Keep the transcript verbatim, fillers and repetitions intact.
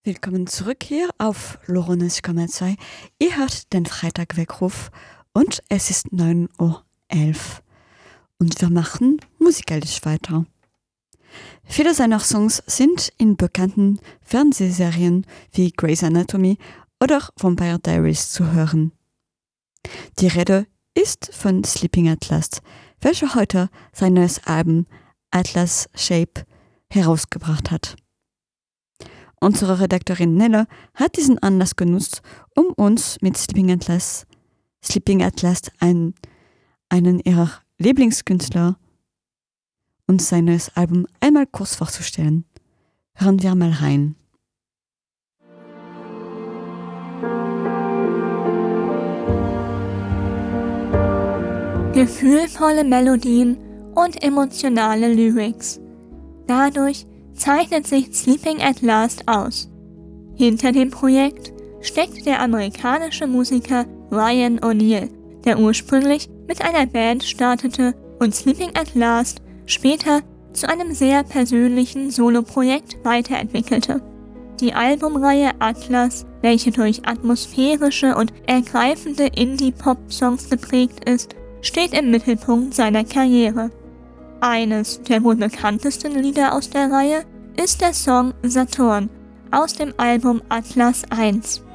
Willkommen zurück hier auf Loronez Komma zwei. Ihr hört den Freitagweckruf und es ist neun Uhr elf und wir machen musikalisch weiter. Viele seiner Songs sind in bekannten Fernsehserien wie Grey's Anatomy oder Vampire Diaries zu hören. Die Rede ist von Sleeping Atlas, welcher heute sein neues Album Atlas Shape herausgebracht hat. Unsere Redakteurin Nelle hat diesen Anlass genutzt, um uns mit Sleeping Atlas, Sleeping Atlas ein, einen ihrer Lieblingskünstler und sein neues Album einmal kurz vorzustellen. Hören wir mal rein. Gefühlvolle Melodien und emotionale Lyrics. Dadurch zeichnet sich Sleeping at Last aus. Hinter dem Projekt steckt der amerikanische Musiker Ryan O'Neal, der ursprünglich mit einer Band startete und Sleeping at Last später zu einem sehr persönlichen Soloprojekt weiterentwickelte. Die Albumreihe Atlas, welche durch atmosphärische und ergreifende Indie-Pop-Songs geprägt ist, steht im Mittelpunkt seiner Karriere. Eines der wohl bekanntesten Lieder aus der Reihe ist der Song Saturn aus dem Album Atlas eins.